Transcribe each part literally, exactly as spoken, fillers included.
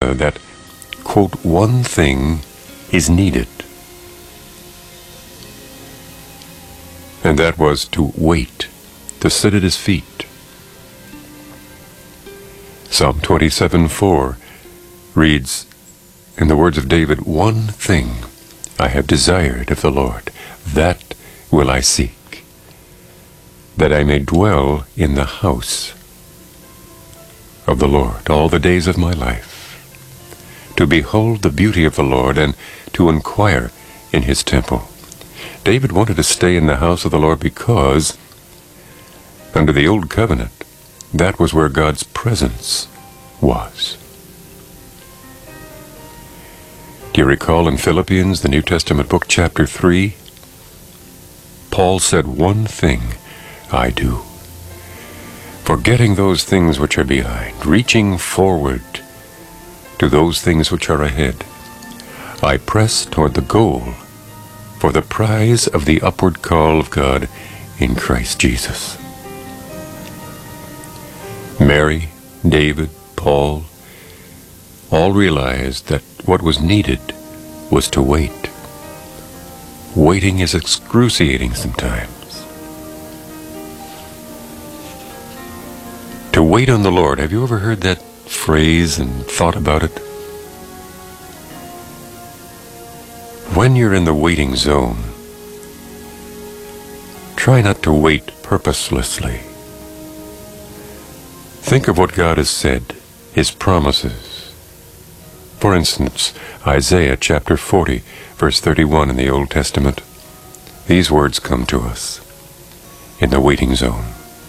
uh, that, quote, one thing is needed. And that was to wait, to sit at his feet. Psalm twenty-seven four reads, in the words of David, one thing I have desired of the Lord, that will I seek, that I may dwell in the house of the Lord all the days of my life, to behold the beauty of the Lord and to inquire in his temple. David wanted to stay in the house of the Lord because, under the Old Covenant, that was where God's presence was. Do you recall in Philippians, the New Testament book, chapter three? Paul said, one thing I do, forgetting those things which are behind, reaching forward to those things which are ahead, I press toward the goal for the prize of the upward call of God in Christ Jesus. Mary, David, Paul, all realized that what was needed was to wait. Waiting is excruciating sometimes. To wait on the Lord. Have you ever heard that phrase and thought about it? When you're in the waiting zone, try not to wait purposelessly. Think of what God has said, his promises. For instance, Isaiah chapter forty, verse thirty-one in the Old Testament. These words come to us in the waiting zone.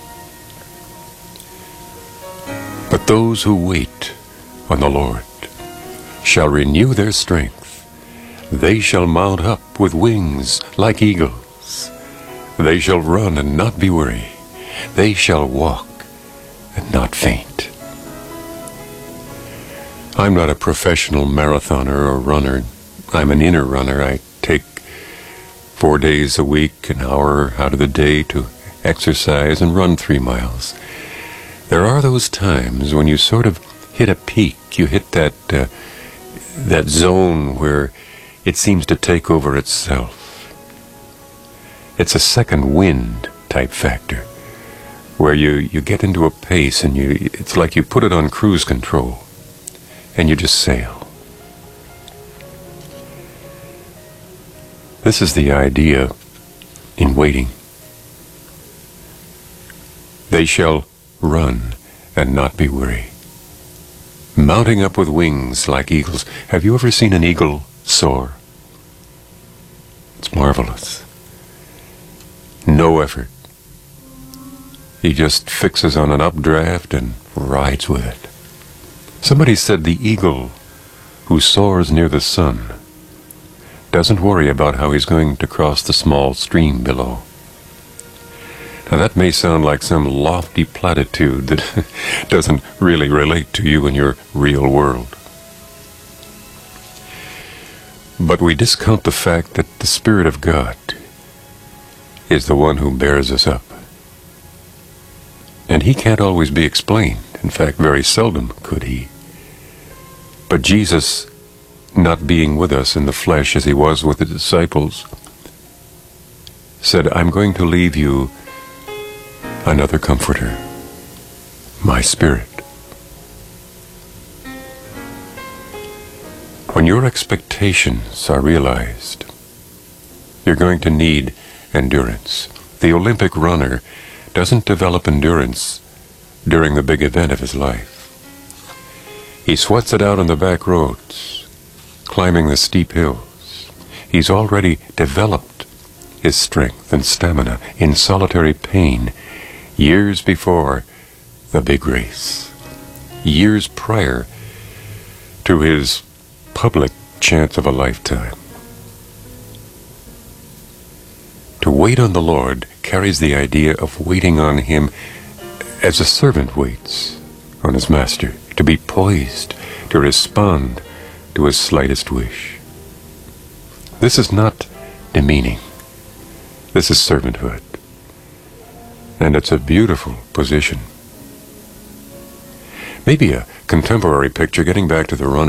But those who wait on the Lord shall renew their strength. They shall mount up with wings like eagles. They shall run and not be weary. They shall walk and not faint. I'm not a professional marathoner or runner. I'm an inner runner. I take four days a week, an hour out of the day to exercise and run three miles. There are those times when you sort of hit a peak. You hit that uh, that zone where it seems to take over itself. It's a second wind type factor, where you, you get into a pace and you it's like you put it on cruise control and you just sail. This is the idea in waiting. They shall run and not be weary, mounting up with wings like eagles. Have you ever seen an eagle soar? It's marvelous. No effort. He just fixes on an updraft and rides with it. Somebody said the eagle who soars near the sun doesn't worry about how he's going to cross the small stream below. Now that may sound like some lofty platitude that doesn't really relate to you in your real world. But we discount the fact that the Spirit of God is the one who bears us up. And he can't always be explained. In fact, very seldom could he. But Jesus, not being with us in the flesh as he was with the disciples, said, I'm going to leave you another comforter, my Spirit. When your expectations are realized, you're going to need endurance. The Olympic runner doesn't develop endurance during the big event of his life. He sweats it out on the back roads, climbing the steep hills. He's already developed his strength and stamina in solitary pain years before the big race, years prior to his public chance of a lifetime. To wait on the Lord carries the idea of waiting on him as a servant waits on his master, to be poised to respond to his slightest wish. This is not demeaning. This is servanthood. And it's a beautiful position. Maybe a contemporary picture, getting back to the running